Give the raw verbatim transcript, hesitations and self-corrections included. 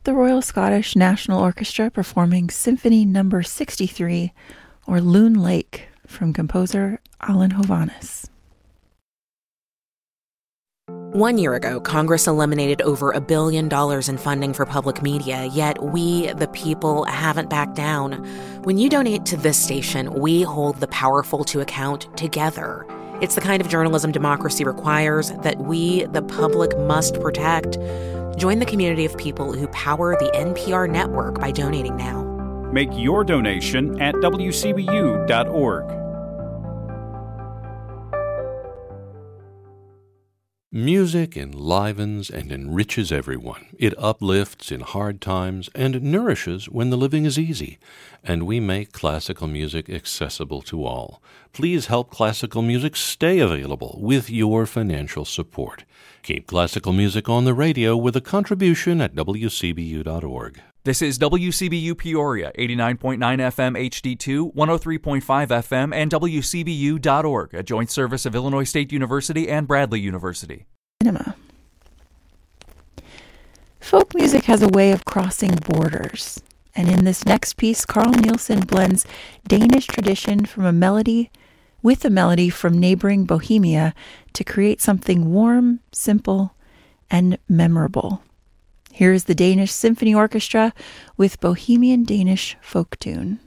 the Royal Scottish National Orchestra performing Symphony Number sixty-three, or Loon Lake, from composer Alan Hovhaness. One year ago, Congress eliminated over a billion dollars in funding for public media, yet we, the people, haven't backed down. When you donate to this station, we hold the powerful to account together. It's the kind of journalism democracy requires that we, the public, must protect. Join the community of people who power the N P R network by donating now. Make your donation at W C B U dot org. Music enlivens and enriches everyone. It uplifts in hard times and nourishes when the living is easy. And we make classical music accessible to all. Please help classical music stay available with your financial support. Keep classical music on the radio with a contribution at W C B U dot org. This is W C B U Peoria, eighty-nine point nine F M H D two, one oh three point five F M, and W C B U dot org, a joint service of Illinois State University and Bradley University. Cinema. Folk music has a way of crossing borders, and in this next piece, Carl Nielsen blends Danish tradition from a melody with a melody from neighboring Bohemia to create something warm, simple, and memorable. Here is the Danish Symphony Orchestra with Bohemian Danish folk tune.